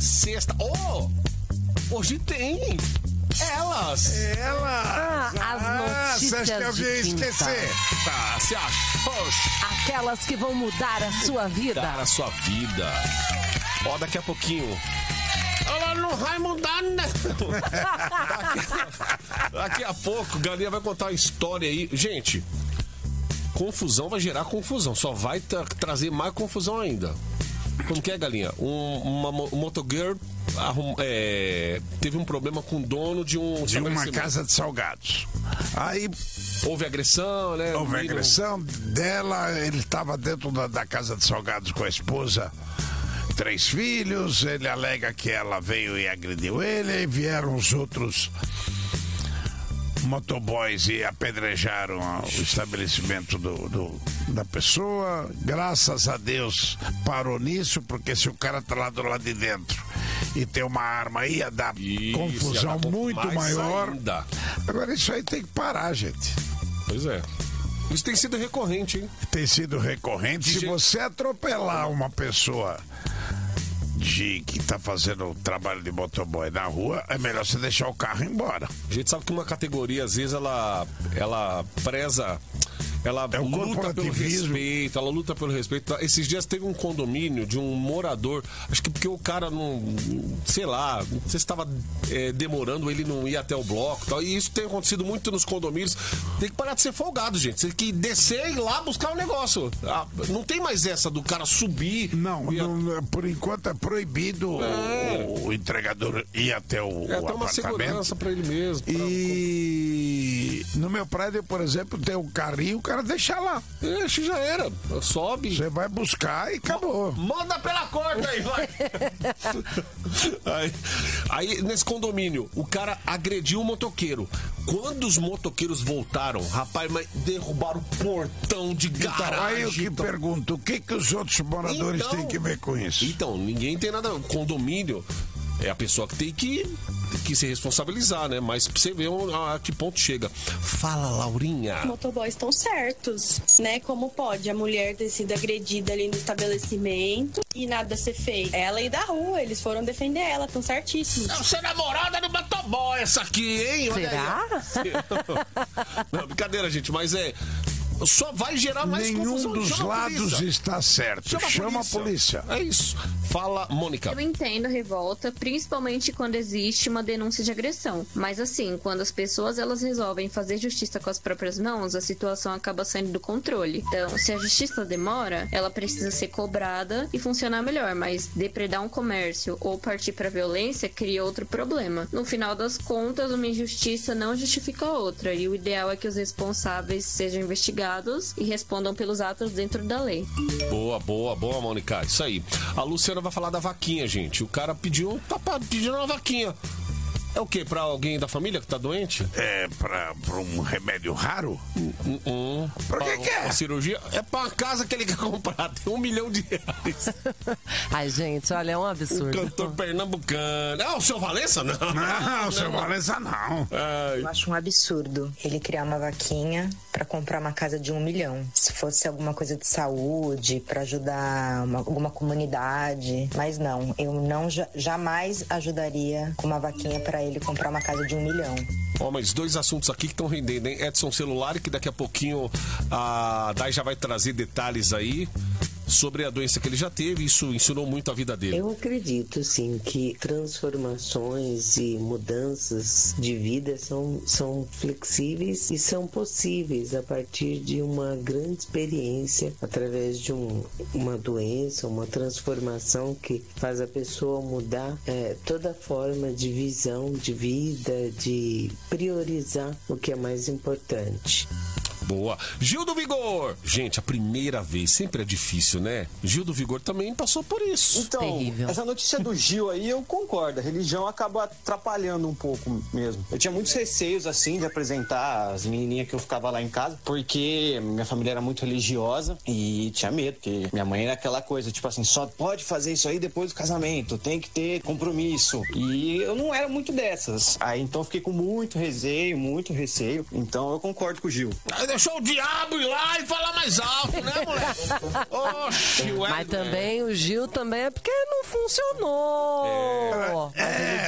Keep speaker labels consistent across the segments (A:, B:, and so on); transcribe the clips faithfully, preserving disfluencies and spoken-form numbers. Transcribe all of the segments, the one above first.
A: sexta. Oh, hoje tem. Elas.
B: Elas.
C: Ah,
B: ah,
C: as notícias
B: você acha que alguém ia esquecer?
A: Tá, você acha? Oxe.
C: Aquelas que vão mudar a sua vida.
A: Mudar a sua vida. Ó, daqui a pouquinho. Ela não vai mudar, né? daqui, daqui a pouco, Galinha vai contar uma história aí. Gente, confusão vai gerar confusão. Só vai tra- trazer mais confusão ainda. Como que é, Galinha? Um, uma um motoqueiro arrum, é, teve um problema com o dono de um
B: De uma casa de salgados. Aí
A: houve agressão, né?
B: houve
A: Menino...
B: agressão dela, ele estava dentro da, da casa de salgados com a esposa, três filhos, ele alega que ela veio e agrediu ele, e vieram os outros motoboys e apedrejaram o estabelecimento do, do, da pessoa. Graças a Deus parou nisso, porque se o cara tá lá do lado de dentro e tem uma arma, ia dar
A: Isso,
B: confusão
A: ia dar
B: muito maior.
A: Ainda.
B: Agora isso aí tem que parar, gente.
A: Pois é. Isso tem sido recorrente, hein?
B: Tem sido recorrente. Se
A: gente...
B: você atropelar uma pessoa de que tá fazendo o trabalho de motoboy na rua, é melhor você deixar o carro e ir embora.
A: A gente sabe que uma categoria, às vezes, ela, ela preza... Ela
B: é
A: luta pelo respeito, ela luta pelo respeito. Esses dias teve um condomínio de um morador, acho que porque o cara não, sei lá, não sei se estava é, demorando, ele não ia até o bloco e tal. E isso tem acontecido muito nos condomínios. Tem que parar de ser folgado, gente. Você tem que descer e ir lá buscar o negócio. Ah, não tem mais essa do cara subir.
B: Não,
A: e...
B: não por enquanto é proibido é. O, o entregador ir até o,
A: é,
B: o
A: tem uma segurança para ele mesmo. Pra...
B: E no meu prédio, por exemplo, tem um carrinho, o cara deixa lá.
A: Deixa, já era. Sobe.
B: Você vai buscar e acabou.
A: Manda pela corda aí, vai. aí, aí, nesse condomínio, o cara agrediu o motoqueiro. Quando os motoqueiros voltaram, rapaz, mas derrubaram o portão de garagem.
B: Então, aí eu que
A: então...
B: pergunto, o que, que os outros moradores
A: então,
B: têm que ver com isso?
A: Então, ninguém tem nada. O condomínio é a pessoa que tem que, que se responsabilizar, né? Mas pra você ver a, a que ponto chega. Fala, Laurinha.
D: Motoboys estão certos, né? Como pode a mulher ter sido agredida ali no estabelecimento e nada ser feito? Ela e da rua, eles foram defender ela, estão certíssimos.
A: É você namorada do motoboy essa aqui, hein? Olha
C: Será?
A: Aí. Não, brincadeira, gente, mas é... Só vai gerar mais
B: Nenhum
A: confusão.
B: dos lados está certo. Chama, Chama a, polícia. a polícia.
A: É isso. Fala, Mônica.
E: Eu entendo a revolta, principalmente quando existe uma denúncia de agressão. Mas assim, quando as pessoas elas resolvem fazer justiça com as próprias mãos, a situação acaba saindo do controle. Então, se a justiça demora, ela precisa ser cobrada e funcionar melhor. Mas depredar um comércio ou partir para violência cria outro problema. No final das contas, uma injustiça não justifica a outra. E o ideal é que os responsáveis sejam investigados e respondam pelos atos dentro da lei.
A: Boa, boa, boa, Mônica. Isso aí. A Luciana vai falar da vaquinha, gente. O cara pediu, tá pedindo uma vaquinha. É o quê? Pra alguém da família que tá doente?
B: É pra, pra um remédio raro?
A: Hum, hum.
B: Pra que que é?
A: Uma cirurgia? É pra uma casa que ele quer comprar. Tem um milhão de reais.
C: Ai, gente, olha, é um absurdo.
A: O cantor pernambucano. Ah, o seu Valença? Não.
B: Não, o seu Valença não.
F: Eu acho um absurdo ele criar uma vaquinha pra comprar uma casa de um milhão. Se fosse alguma coisa de saúde, pra ajudar uma, alguma comunidade. Mas não, eu não jamais ajudaria com uma vaquinha pra ele comprar uma casa de um milhão.
A: Ó, oh, mas dois assuntos aqui que estão rendendo, hein? Edson Celular, que daqui a pouquinho a Dai já vai trazer detalhes aí sobre a doença que ele já teve. Isso ensinou muito a vida dele.
G: Eu acredito, sim, que transformações e mudanças de vida são, são flexíveis e são possíveis a partir de uma grande experiência, através de um, uma doença, uma transformação que faz a pessoa mudar é, toda a forma de visão de vida, de priorizar o que é mais importante.
A: Boa. Gil do Vigor. Gente, a primeira vez sempre é difícil, né? Gil do Vigor também passou por isso.
H: Então, terrível. Essa notícia do Gil aí, eu concordo. A religião acaba atrapalhando um pouco mesmo. Eu tinha muitos receios, assim, de apresentar as menininhas que eu ficava lá em casa, porque minha família era muito religiosa e tinha medo, porque minha mãe era aquela coisa, tipo assim, só pode fazer isso aí depois do casamento, tem que ter compromisso. E eu não era muito dessas. Aí, então, eu fiquei com muito receio, muito receio. Então, eu concordo com o Gil.
A: Deixou o diabo ir lá e falar mais alto, né, moleque? Oxi, ué,
C: mas também o Gil também é porque não funcionou.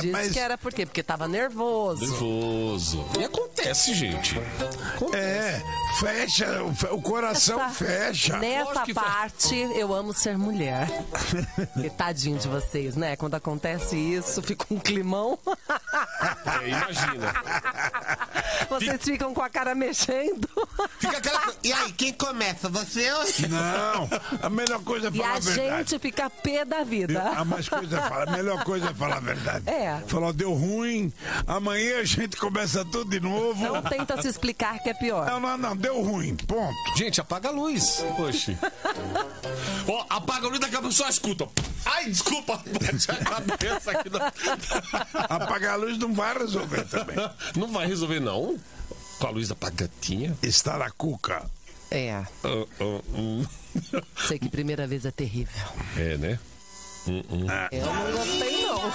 C: disse
B: mas-
C: que era por quê? Porque tava nervoso.
A: Nervoso. E acontece, gente.
B: É, fecha, o- o coração
C: Essa-
B: fecha.
C: Nessa
A: Lógico que
C: parte, eu amo ser mulher. E tadinho de vocês, né? Quando acontece isso, fica um climão.
A: É, imagina.
C: Vocês ficam com a cara mexendo.
I: Fica aquela... E aí, quem começa? Você ou eu?
B: Não, a melhor coisa é
C: E
B: falar
C: a
B: a verdade.
C: gente fica pé da vida.
B: A mais coisa é falar, a melhor coisa é falar a verdade.
C: É.
B: Falar, deu ruim, amanhã a gente começa tudo de novo.
C: Não tenta se explicar que é pior.
B: Não, não, não, deu ruim, ponto.
A: Gente, apaga a luz. Poxa. Ó, apaga a luz, daqui a pouco só escuta. Ai, desculpa. Bate a cabeça aqui. No...
B: Apagar a luz não vai resolver também.
A: Não vai resolver, não? Com a luz apagadinha?
B: Estar a cuca.
C: É.
A: Ah, ah, hum.
C: Sei que primeira vez é terrível.
A: É, né? Hum, hum.
C: Eu não gostei, não.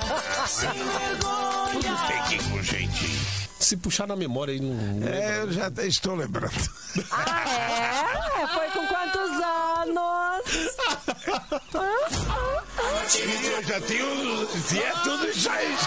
B: Tudo tem que ir com jeitinho.
A: Se puxar na memória aí, não.
B: É, eu já até estou lembrando.
C: Ah, é? Foi com quantos anos?
B: Eu já tinha, tinha tudo isso aí